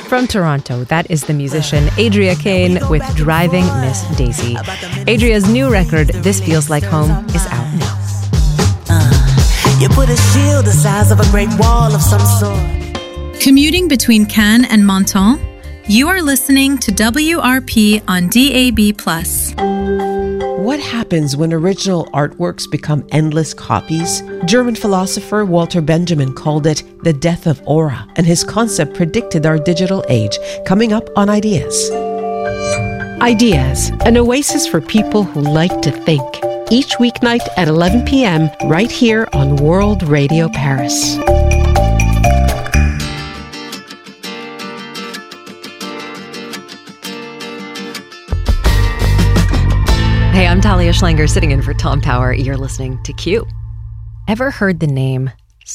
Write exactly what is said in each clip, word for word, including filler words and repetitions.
From Toronto, that is the musician Adria Kane with Driving Miss Daisy. Adria's new record, This Feels Like Home, is out now. Uh, you put a shield the size of a great wall of some sort. Commuting between Cannes and Menton, you are listening to W R P on D A B plus. What happens when original artworks become endless copies? German philosopher Walter Benjamin called it the death of aura, and his concept predicted our digital age. Coming up on Ideas. Ideas, an oasis for people who like to think. Each weeknight at eleven p.m. right here on World Radio Paris. Hey, I'm Talia Schlanger, sitting in for Tom Power. You're listening to Q. Ever heard the name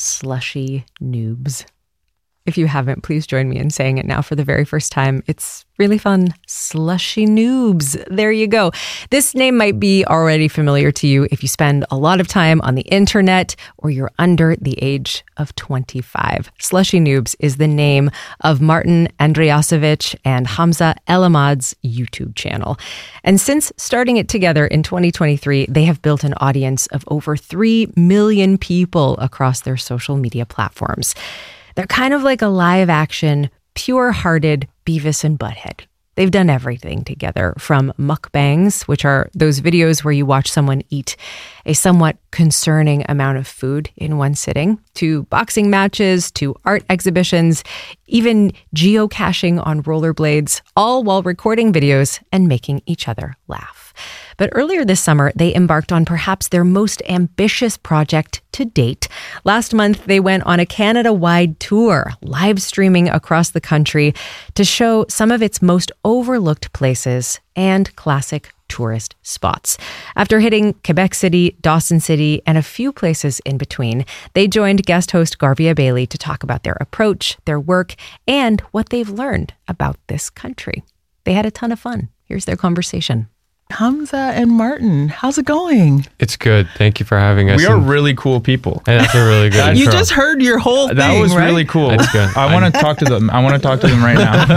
Slushy Noobs? If you haven't, please join me in saying it now for the very first time. It's really fun. Slushy Noobs. There you go. This name might be already familiar to you if you spend a lot of time on the internet or you're under the age of twenty-five. Slushy Noobs is the name of Martin Andriasovich and Hamza Elamad's YouTube channel. And since starting it together in twenty twenty-three, they have built an audience of over three million people across their social media platforms. They're kind of like a live-action, pure-hearted Beavis and Butthead. They've done everything together, from mukbangs, which are those videos where you watch someone eat a somewhat concerning amount of food in one sitting, to boxing matches, to art exhibitions, even geocaching on rollerblades, all while recording videos and making each other laugh. But earlier this summer, they embarked on perhaps their most ambitious project to date. Last month, they went on a Canada-wide tour, live streaming across the country to show some of its most overlooked places and classic tourist spots. After hitting Quebec City, Dawson City, and a few places in between, they joined guest host Garvia Bailey to talk about their approach, their work, and what they've learned about this country. They had a ton of fun. Here's their conversation. Hamza and Martin, how's it going? It's good. Thank you for having us. We are really cool people. And that's a really good You intro. just heard your whole thing, That was right? really cool. That's good. I want to talk to them. I want to talk to them right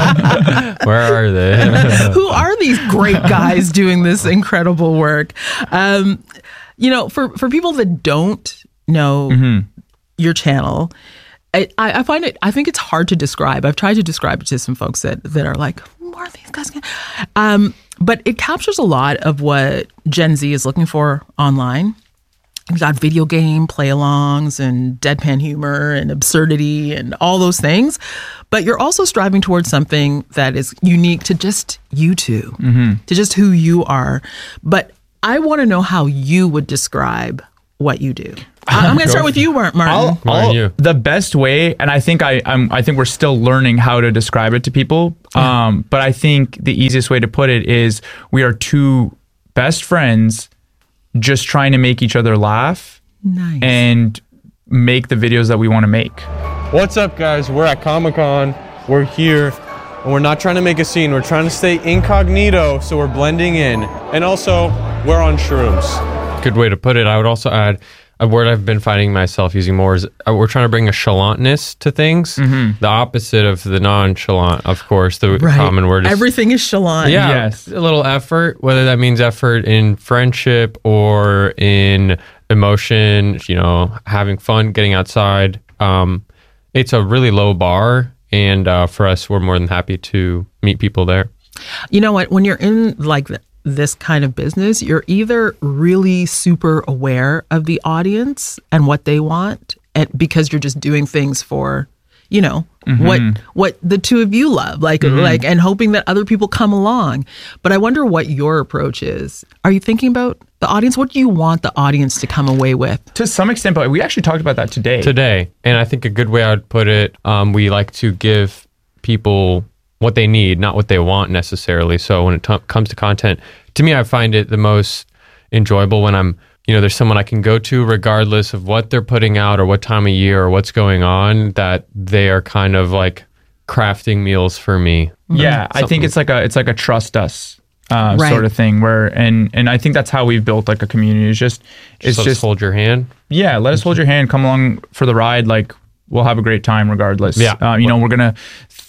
now. Where are they? Who are these great guys doing this incredible work? Um, you know, for, for people that don't know mm-hmm. your channel, I, I find it, I think it's hard to describe. I've tried to describe it to some folks that, that are like, who are these guys? Um, but it captures a lot of what Gen Z is looking for online. We've got video game play-alongs and deadpan humor and absurdity and all those things. But you're also striving towards something that is unique to just you two, mm-hmm. to just who you are. But I want to know how you would describe what you do. I'm going to start with you, Martin. I'll, I'll, you. The best way, and I think I I'm, I think we're still learning how to describe it to people. Yeah. Um, but I think the easiest way to put it is we are two best friends just trying to make each other laugh nice. and make the videos that we want to make. What's up, guys? We're at Comic-Con. We're here, and we're not trying to make a scene. We're trying to stay incognito, so we're blending in. And also, we're on shrooms. Good way to put it. I would also add, a word I've been finding myself using more is uh, we're trying to bring a chalantness to things. Mm-hmm. The opposite of the nonchalant, of course, the right. common word is... Everything is chalant. Yeah, yes. A little effort, whether that means effort in friendship or in emotion, you know, having fun, getting outside. Um, it's a really low bar, and uh, for us, we're more than happy to meet people there. You know what? When you're in like the this kind of business, you're either really super aware of the audience and what they want, and because you're just doing things for, you know, mm-hmm. what what the two of you love, like mm-hmm. like, and hoping that other people come along. But I wonder what your approach is. Are you thinking about the audience? What do you want the audience to come away with? To some extent, but we actually talked about that today. Today, and I think a good way I would put it, um, we like to give people what they need, not what they want necessarily. So when it t- comes to content, to me, I find it the most enjoyable when I'm, you know, there's someone I can go to regardless of what they're putting out or what time of year or what's going on, that they are kind of like crafting meals for me. Yeah, Something. I think it's like a it's like a trust us uh, right. sort of thing where, and and I think that's how we've built like a community. It's just, it's just, just hold your hand. Yeah, let us hold your hand, come along for the ride. Like, we'll have a great time regardless. Yeah. Uh, you know, we're going to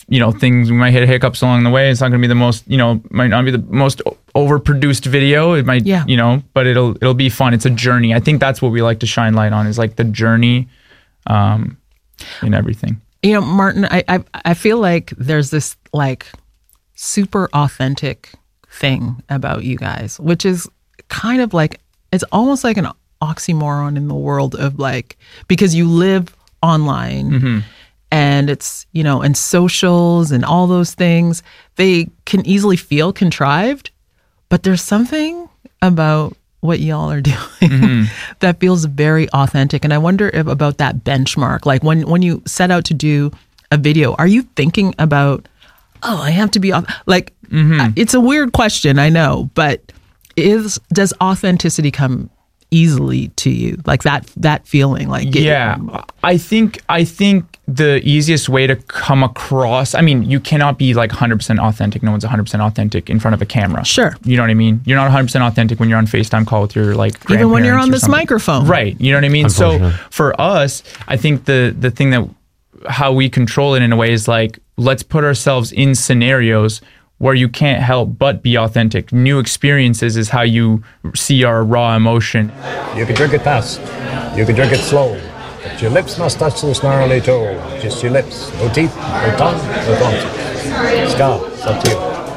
you know, things, we might hit hiccups along the way. It's not going to be the most, you know, might not be the most overproduced video. It might, Yeah. you know, but it'll it'll be fun. It's a journey. I think that's what we like to shine light on, is like the journey um, in everything. You know, Martin, I, I I feel like there's this like super authentic thing about you guys, which is kind of like, it's almost like an oxymoron in the world of like, because you live online Mm-hmm. and it's, you know, and socials and all those things, they can easily feel contrived, but there's something about what y'all are doing Mm-hmm. that feels very authentic. And I wonder if about that benchmark, like when, when you set out to do a video, are you thinking about, oh, I have to be au-" like, Mm-hmm. it's a weird question, I know, but is, does authenticity come easily to you? Like that, that feeling, like, it- Yeah, I think I think the easiest way to come across, I mean, you cannot be like one hundred percent authentic. No one's one hundred percent authentic in front of a camera. Sure. You know what I mean? You're not one hundred percent authentic when you're on FaceTime call with your like even when you're grandparents on or this something. microphone. Right. You know what I mean? So Unfortunately. for us, I think the the thing that how we control it in a way is like, let's put ourselves in scenarios where you can't help but be authentic. New experiences is how you see our raw emotion. You can drink it fast, you can drink it slow, but your lips must touch the snarly toe. Just your lips, no teeth, no tongue, no thumbs. Ska, it's up to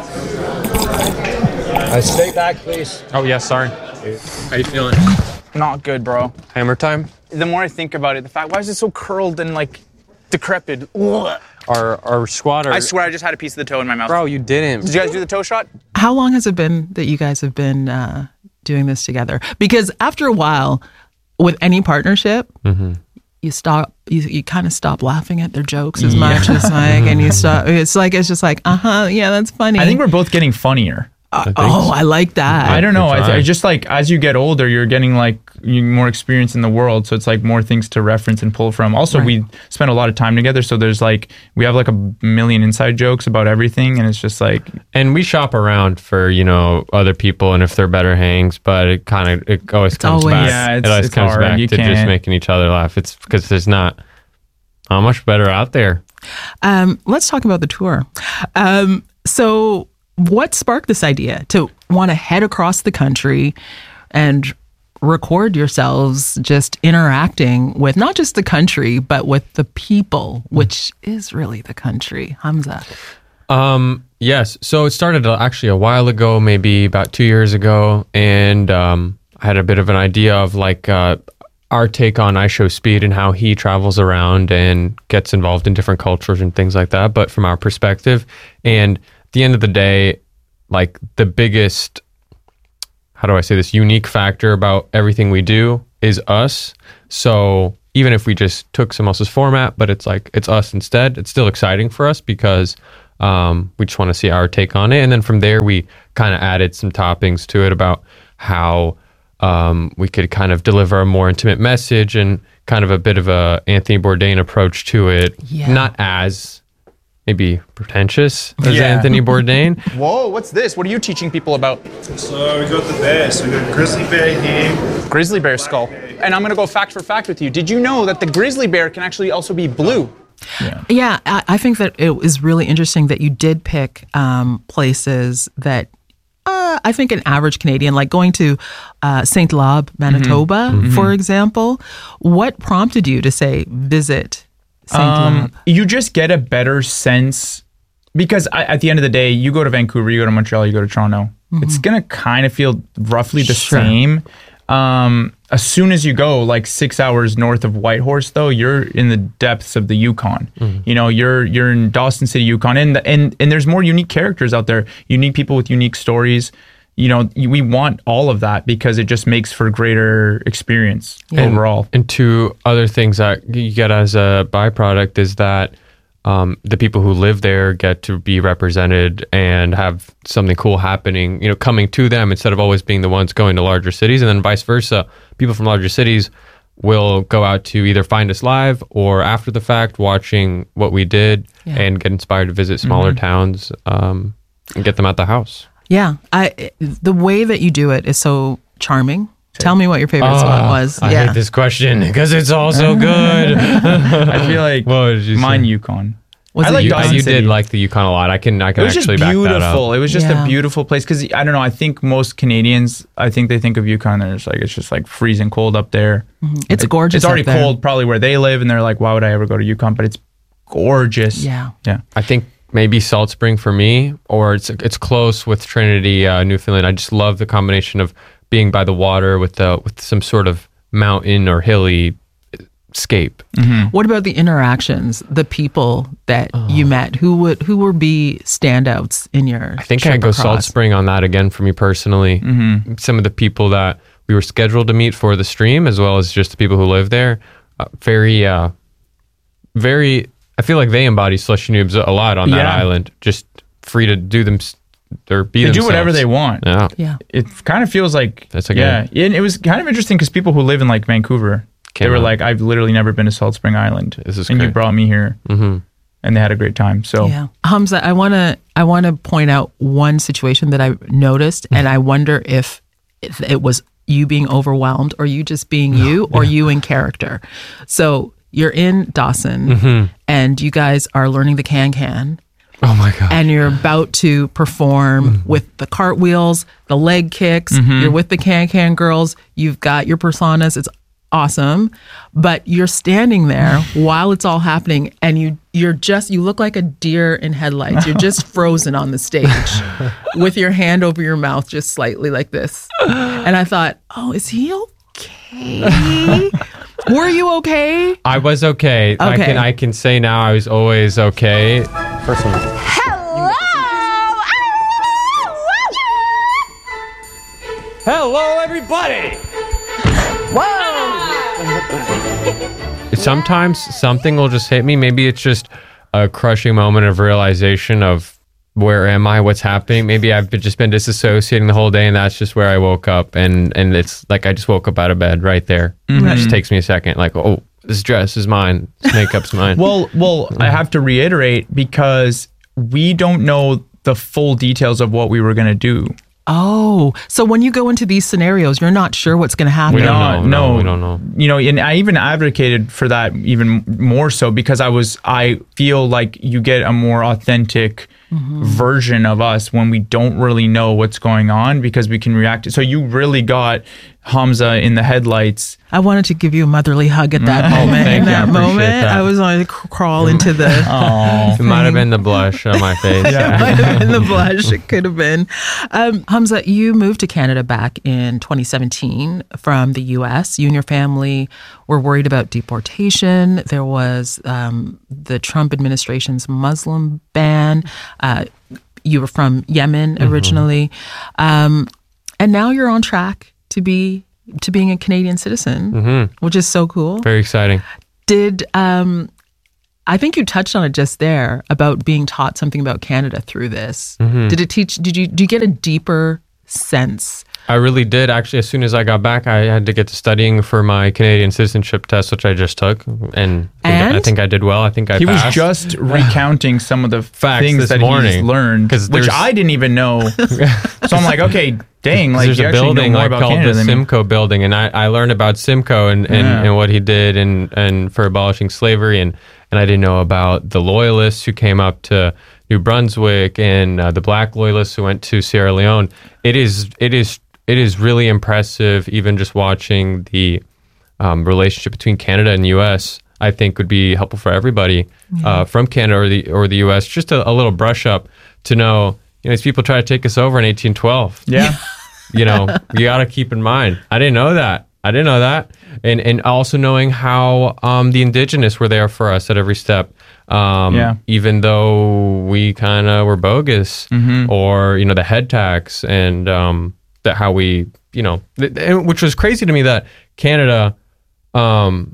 you. Uh, stay back, please. Oh yeah, sorry. How you feeling? Not good, bro. Hammer time. The more I think about it, the fact, why is it so curled and like decrepit? Ugh. Our our squad. Are, I swear I just had a piece of the toe in my mouth. bro, you didn't. Did you guys do the toe shot? How long has it been that you guys have been uh, doing this together? Because after a while, with any partnership, Mm-hmm. you stop, you, you kind of stop laughing at their jokes as much as like, and you stop, it's like, it's just like, uh huh, yeah, that's funny. I think we're both getting funnier. Uh, oh, I like that. I don't know. I, try. I just like, as you get older, you're getting like you more experience in the world, so it's like more things to reference and pull from. Also, Right. we spend a lot of time together, so there's like we have like a million inside jokes about everything, and it's just like, And we shop around for, you know, other people and if they're better hangs, but it kind of it always comes always- back. Yeah, it it's- always it's comes hard. back You to just can't- making each other laugh. It's because there's not how much better out there. Um, let's talk about the tour. Um, so, what sparked this idea to want to head across the country and record yourselves just interacting with not just the country, but with the people, which is really the country? Hamza. Um, yes. So it started uh, actually a while ago, maybe about two years ago, and um, I had a bit of an idea of like uh, our take on I Show Speed and how he travels around and gets involved in different cultures and things like that, but from our perspective. And at the end of the day, like the biggest, how do I say this, unique factor about everything we do is us. So even if we just took someone else's format, but it's like, it's us instead, it's still exciting for us because um, we just want to see our take on it. And then from there, we kind of added some toppings to it about how um, we could kind of deliver a more intimate message and kind of a bit of a Anthony Bourdain approach to it. Yeah. Not as maybe pretentious as Yeah. Anthony Bourdain. Whoa, what's this? What are you teaching people about? So we got the bears. We got grizzly bear here. Grizzly bear skull. And I'm gonna go fact for fact with you. Did you know that the grizzly bear can actually also be blue? Yeah, I, I think that it was really interesting that you did pick um, places that uh, I think an average Canadian, like going to uh, Saint Lob, Manitoba, Mm-hmm. for example. What prompted you to say visit Saint Lob? Um, you just get a better sense because I, at the end of the day, you go to Vancouver, you go to Montreal, you go to Toronto. It's gonna kind of feel roughly the Sure. same. Um, as soon as you go like six hours north of Whitehorse, though, you're in the depths of the Yukon. You know, you're you're in Dawson City, Yukon, and and and there's more unique characters out there, unique people with unique stories. You know, we want all of that because it just makes for greater experience overall. And two other things that you get as a byproduct is that um, the people who live there get to be represented and have something cool happening, you know, coming to them instead of always being the ones going to larger cities. And then vice versa, people from larger cities will go out to either find us live or after the fact watching what we did Yeah. and get inspired to visit smaller towns um, and get them out the house. Yeah, I the way that you do it is so charming. Tell me what your favorite spot was. I yeah. hate this question because it's all so good. I feel like What did you mine say? Yukon. Was I it like Yukon? Dawson you City. did like the Yukon a lot. I can I It can was just actually back that up. beautiful. It was just Yeah. a beautiful place because I don't know. I think most Canadians, I think they think of Yukon and it's like it's just like freezing cold up there. It's It- gorgeous. It's already up there. cold probably where they live, and they're like, "Why would I ever go to Yukon?" But it's gorgeous. Yeah. yeah. I think maybe Salt Spring for me, or it's it's close with Trinity, uh, Newfoundland. I just love the combination of being by the water with the with some sort of mountain or hilly scape. What about the interactions, the people that you met? Who would who would be standouts in your? I think trip I go Salt across? Spring on that again for me personally. Some of the people that we were scheduled to meet for the stream, as well as just the people who live there, uh, very, uh, very. I feel like they embody Slushy Noobs a lot on that Yeah. island. Just free to do them s- or be They do themselves. whatever they want. Yeah. Yeah. It kind of feels like That's a yeah. good- And it was kind of interesting because people who live in like Vancouver, Came they were out. like, "I've literally never been to Salt Spring Island, This is and you great. brought me here." Mm-hmm. And they had a great time. So Yeah, Hamza, I want to I want to point out one situation that I noticed, and I wonder if if it was you being overwhelmed, or you just being you, or you in character. So you're in Dawson, and you guys are learning the can can. Oh my god. And you're about to perform with the cartwheels, the leg kicks. You're with the Can Can girls. You've got your personas. It's awesome, but you're standing there while it's all happening, and you you're just you look like a deer in headlights. You're just frozen on the stage with your hand over your mouth, just slightly like this. And I thought, oh, is he okay? Were you okay? I was okay. I Okay. can I can say now I was always okay. Personally. Hello, everybody. Sometimes something will just hit me. Maybe it's just a crushing moment of realization of where am I? What's happening? Maybe I've been- just been disassociating the whole day, and that's just where I woke up. And and it's like I just woke up out of bed right there. It just takes me a second. Like, oh, this dress is mine. This makeup's mine. Well, well, I have to reiterate because we don't know the full details of what we were going to do. Oh, so when you go into these scenarios, you're not sure what's going to happen. We don't No, know. No, no. we don't know. You know, and I even advocated for that even more so because I was, I feel like you get a more authentic version of us when we don't really know what's going on because we can react. So you really got Hamza in the headlights. I wanted to give you a motherly hug at that moment. thank In you. I that appreciate moment, that. I was on to cr- crawl into the. It might have been the blush on my face. It might have been the blush. It could have been. Um, Hamza, you moved to Canada back in twenty seventeen from the U S. You and your family were worried about deportation. There was um, the Trump administration's Muslim ban. Uh, you were from Yemen originally, um, and now you're on track to be to being a Canadian citizen, which is so cool. Very exciting. Did um, I think you touched on it just there about being taught something about Canada through this? Did it teach? Did you do you get a deeper sense? I really did. Actually, as soon as I got back, I had to get to studying for my Canadian citizenship test, which I just took, and, I, think, I And? think I did well. I think I He was passed. just recounting some of the Facts things this that morning. he's learned, 'Cause which there's- I didn't even know. So I'm like, okay, dang, like There's you a actually building know more like about called Canada the than me. Simcoe building, and I, I learned about Simcoe and, and, Yeah. and what he did and, and for abolishing slavery, and, and I didn't know about the loyalists who came up to New Brunswick and uh, the black loyalists who went to Sierra Leone. It is it is it is really impressive, even just watching the um, relationship between Canada and U S. I think would be helpful for everybody uh, from Canada or the or the U S. Just a, a little brush up to know, you know, these people try to take us over in eighteen twelve. Yeah. You know, you got to keep in mind. I didn't know that. I didn't know that. And and also knowing how um, the indigenous were there for us at every step. Um, Yeah. Even though we kind of were bogus, or you know, the head tax and um, that how we, you know, th- and which was crazy to me that Canada um,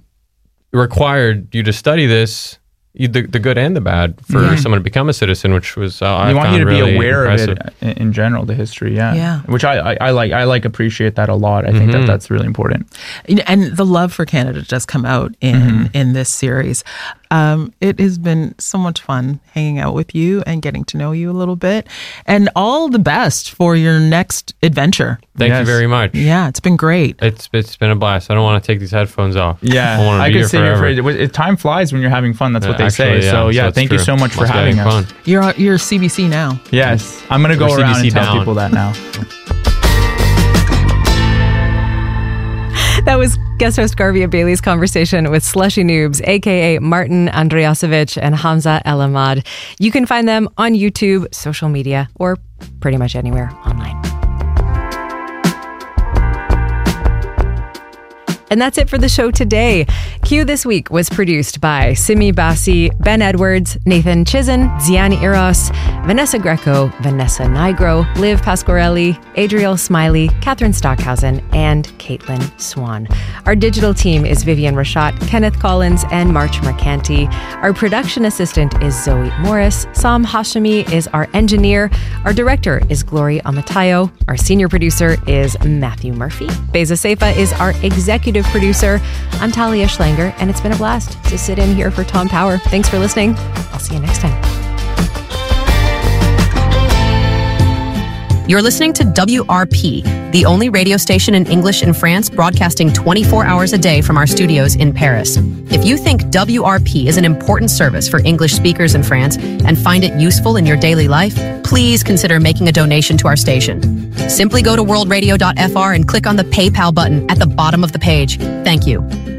required you to study this. You, the, the good and the bad for Yeah. someone to become a citizen, which was uh, I They want found you to really be aware impressive. of it in, in general, the history. Yeah. Yeah. Which I, I, I like. I like appreciate that a lot. I think that that's really important. You know, and the love for Canada does come out in in this series. Um, it has been so much fun hanging out with you and getting to know you a little bit. And all the best for your next adventure. Thank yes. you very much. Yeah, it's been great. It's It's been a blast. I don't want to take these headphones off. Yeah, I, want to I be could here sit forever. here for it. Time flies when you're having fun. That's yeah, what they actually, say. Yeah, so yeah, so thank true. you so much Must for having us. Fun. You're you're C B C now. Yes, I'm gonna go We're around C B C and tell down. people that now. That was guest host Garvia Bailey's conversation with Slushy Noobs, a k a. Martin Andriasovich and Hamza El Ahmad. You can find them on YouTube, social media, or pretty much anywhere online. And that's it for the show today. Q This Week was produced by Simi Bassi, Ben Edwards, Nathan Chizen, Ziani Eros, Vanessa Greco, Vanessa Nigro, Liv Pasquarelli, Adriel Smiley, Catherine Stockhausen, and Caitlin Swan. Our digital team is Vivian Rashat, Kenneth Collins, and March Mercanti. Our production assistant is Zoe Morris. Sam Hashemi is our engineer. Our director is Glory Amatayo. Our senior producer is Matthew Murphy. Beza Seifa is our executive producer. I'm Talia Schlanger, and it's been a blast to sit in here for Tom Power. Thanks for listening. I'll see you next time. You're listening to W R P, the only radio station in English in France broadcasting twenty-four hours a day from our studios in Paris. If you think W R P is an important service for English speakers in France and find it useful in your daily life, please consider making a donation to our station. Simply go to world radio dot f r and click on the PayPal button at the bottom of the page. Thank you.